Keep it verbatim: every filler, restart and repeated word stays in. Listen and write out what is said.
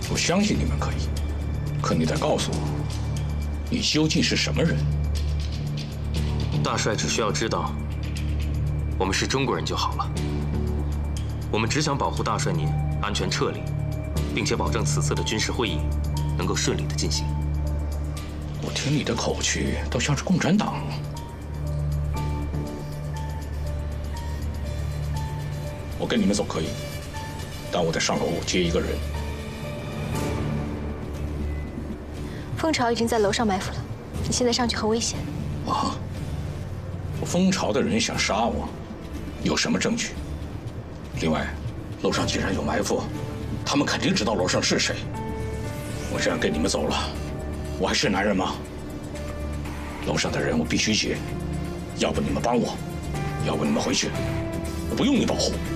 我相信你们可以，可你得告诉我，你究竟是什么人？ 大帅只需要知道，我们是中国人就好了。我们只想保护大帅您安全撤离，并且保证此次的军事会议能够顺利的进行。 我听你的口气，都像是共产党。我跟你们走可以，但我得上楼接一个人。 蜂巢已经在楼上埋伏了，你现在上去很危险。 啊！蜂巢的人想杀我，有什么证据？另外，楼上既然有埋伏，他们肯定知道楼上是谁。我这样跟你们走了，我还是男人吗？楼上的人我必须接，要不你们帮我，要不你们回去，我不用你保护。